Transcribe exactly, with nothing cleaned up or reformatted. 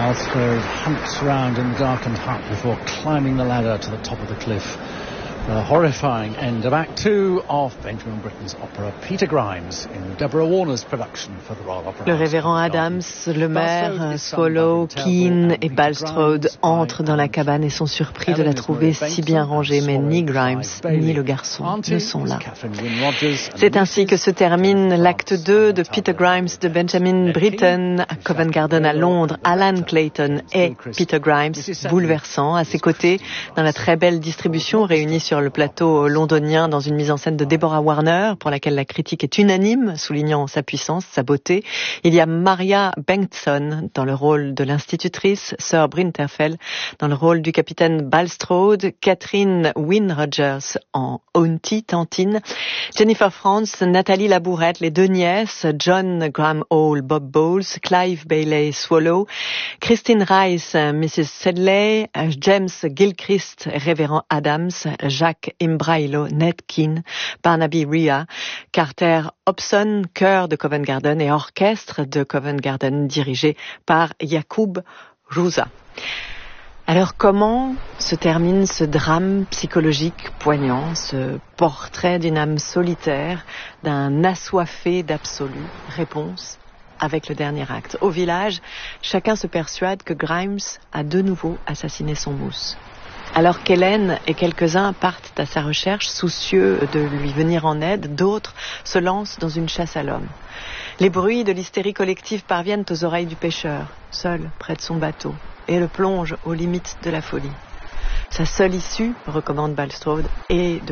Balstrode hunts around in the darkened hut before climbing the ladder to the top of the cliff. The horrifying end of Act Two of Benjamin Britten's opera Peter Grimes in Deborah Warner's production for the Royal Opera House. Le révérend Adams, le maire, Swallow, Keane et Balstrode entrent dans la cabane et sont surpris de la trouver si bien rangée, mais ni Grimes ni le garçon ne sont là. C'est ainsi que se termine l'acte deux de Peter Grimes de Benjamin Britten à Covent Garden à Londres. Alan Clayton et Peter Grimes, bouleversant, à ses côtés dans la très belle distribution réunie sur le plateau londonien dans une mise en scène de Deborah Warner, pour laquelle la critique est unanime, soulignant sa puissance, sa beauté. Il y a Maria Bengtsson dans le rôle de l'institutrice, Sir Brinterfell dans le rôle du capitaine Balstrode, Catherine Wynne Rogers en Auntie, Tantine, Jennifer Frantz, Nathalie Labourette, les deux nièces, John Graham Hall, Bob Bowles, Clive Bailey, Swallow, Christine Rice, missus Sedley, James Gilchrist, révérend Adams, Jacques Imbrogno, Ned Keane, Barnaby Rhea, Carter Hobson, chœur de Covent Garden et orchestre de Covent Garden dirigé par Jakub Hrusa. Alors comment se termine ce drame psychologique poignant, ce portrait d'une âme solitaire, d'un assoiffé d'absolu? Réponse avec le dernier acte. Au village, chacun se persuade que Grimes a de nouveau assassiné son mousse. Alors qu'Hélène et quelques-uns partent à sa recherche, soucieux de lui venir en aide, d'autres se lancent dans une chasse à l'homme. Les bruits de l'hystérie collective parviennent aux oreilles du pêcheur, seul près de son bateau, et le plongent aux limites de la folie. Sa seule issue, recommande Balstrode, est de